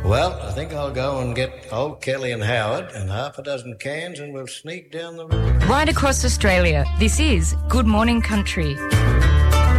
Well, I think I'll go and get old Kelly and Howard and half a dozen cans and we'll sneak down the river. Right across Australia, this is Good Morning Country.